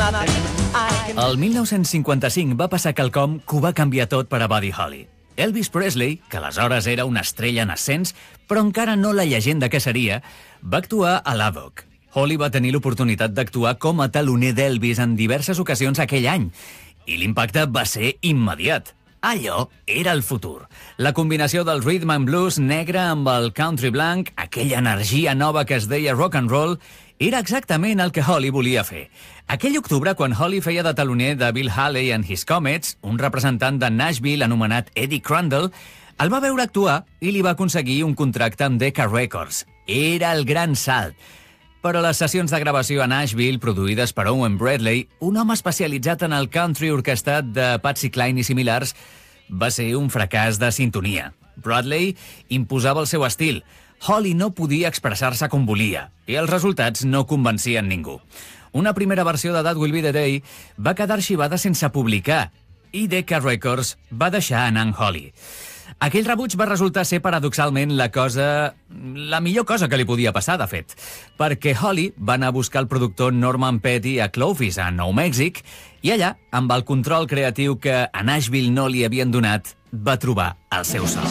El 1955 va passar quelcom que ho va canviar tot per a Buddy Holly. Elvis Presley, que aleshores era una estrella en ascens, però encara no la llegenda que seria, va actuar a l'Havoc. Holly va tenir l'oportunitat d'actuar com a taloner d'Elvis en diverses ocasions aquell any, i l'impacte va ser immediat. Allò era el futur. La combinació del rhythm and blues negre amb el country blanc, aquella energia nova que es deia rock and roll, era exactament el que Holly volia fer. Aquell octubre, quan Holly feia de taloner de Bill Haley and His Comets, un representant de Nashville anomenat Eddie Crandall, el va veure actuar i li va aconseguir un contracte amb Decca Records. Era el gran salt. Però les sessions de gravació a Nashville, produïdes per Owen Bradley, un home especialitzat en el country orquestat de Patsy Cline i similars, va ser un fracàs de sintonia. Bradley imposava el seu estil. Holly no podia expressar-se com volia, i els resultats no convencien ningú. Una primera versió de That Will Be the Day va quedar arxivada sense publicar, i Decca Records va deixar anar en Holly. Aquell rebuig va resultar ser paradoxalment la millor cosa que li podia passar, de fet, perquè Holly va anar a buscar el productor Norman Petty a Clovis, a Nou Mèxic, i allà, amb el control creatiu que a Nashville no li havien donat, va trobar el seu so.